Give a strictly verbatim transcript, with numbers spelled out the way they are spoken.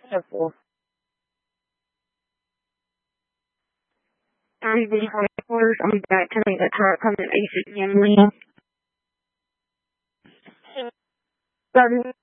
Careful. Three D headquarters. I'll be back tonight. That car comes at eight fifty a m. Sorry.